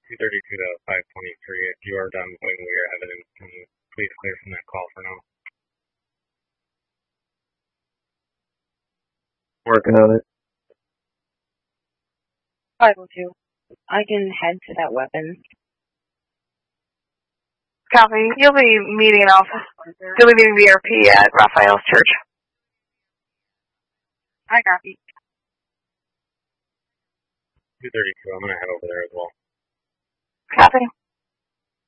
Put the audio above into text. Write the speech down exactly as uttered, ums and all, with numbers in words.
two thirty-two to five twenty-three. If you are done putting away your evidence, can you please clear from that call for now? Working on it. five oh two. I can head to that weapon. Copy. You'll be meeting an office. You'll be meeting the R P at Raphael's church. I copy. two thirty-two. I'm going to head over there as well. Copy.